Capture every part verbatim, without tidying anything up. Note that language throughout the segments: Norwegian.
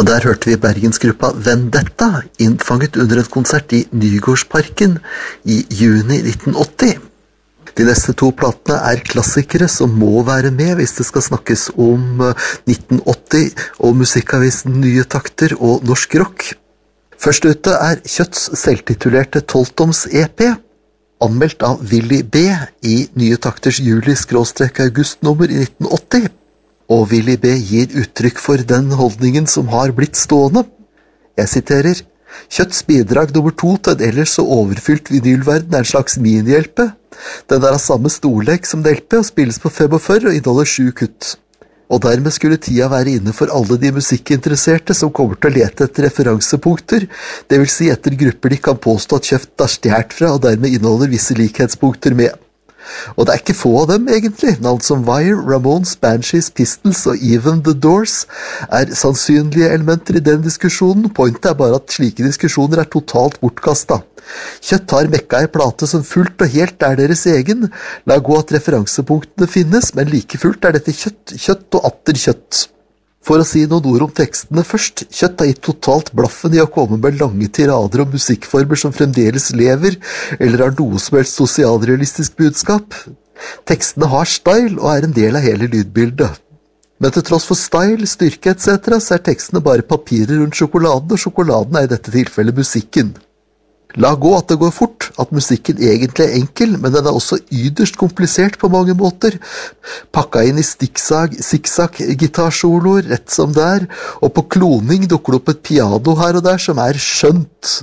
Og der hørte vi Bergensgruppa Vendetta, innfanget under en konsert i Nygårdsparken i juni nitten åtti. De neste to platene er klassikere som må være med hvis det skal snakkes om nitten åtti og musikkavisen Nye Takter og Norsk Rock. Først ute er Kjøtts selvtitulerte tolvtoms E P, anmeldt av Willy B i Nye Takters juli-august-nummer i nitten åtti. Og Willy B gir uttrykk for den holdningen som har blitt stående. Jeg siterer: Kjøtts bidrag nummer to til en ellers så overfylt vinylverden er en slags minihjelpe. Den er av samme storlek som L P og spilles på femogfyrre og inneholder sju kutt. Og dermed skulle tida være inne for alle de musikkinteresserte som kommer til å lete etter referansepunkter, det vil si etter grupper de kan påstå at Kjøtt er stjert fra og dermed inneholder visse likhetspunkter med. Og det er ikke få av dem egentlig. Navn som Wire, Ramones, Banshees, Pistols og Even The Doors er sannsynlige elementer i den diskusjonen. Pointet er bare at slike diskusjoner er totalt bortkastet. Kjøtt har mekka i plate som fullt og helt er deres egen. La gå at referansepunktene finnes, men like fullt er dette kjøtt, kjøtt og atter kjøtt. For å si noen ord om tekstene først, Kjøtt har gitt totalt blaffen i å komme med lange tirader om musikkformer som fremdeles lever, eller har noe som helst sosialrealistisk budskap. Tekstene har style og er en del av hele lydbildet. Men til tross for style, styrke et cetera, så er tekstene bare papirer rundt sjokoladen, og sjokoladen er i dette tilfellet musikken. La gå at det går fort, at musikken egentlig er enkel, men den er også yderst komplisert på mange måter. Pakka inn i stikksag, sikksakk, gitarsoloer, rett som det er, og på kloning dukker det opp et piano her og der som er skjønt,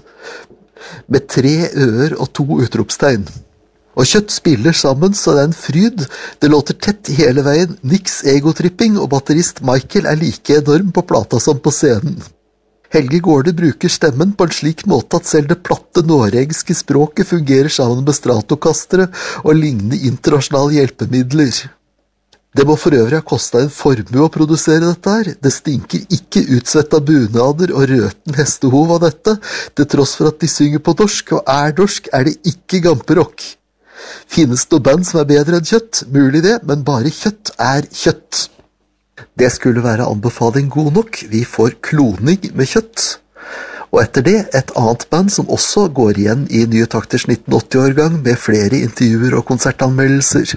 med tre øer og to utropstegn. Og Kjøtt spiller sammen, så det er en fryd. Det låter tett hele veien, niks egotripping, og batterist Michael er like enorm på plata som på scenen. Helge Gårde bruker stemmen på en slik måte at selv det platte noregske språket fungerer sammen med stratokastere og lignende internasjonale hjelpemidler. Det må for øvrig ha kostet en formue å produsere dette her. Det stinker ikke utsvett av bunader og røten hestehov av dette, til tross for at de synger på norsk, og er norsk er det ikke gamperock. Finnes det noe band som er bedre enn Kjøtt? Mulig det, men bare Kjøtt er Kjøtt. Det skulle være anbefaling god nok. Vi får kloning med Kjøtt. Og etter det et annet band som også går igjen i Nye Takters nitten åtti-årgang med flere intervjuer og konsertanmeldelser.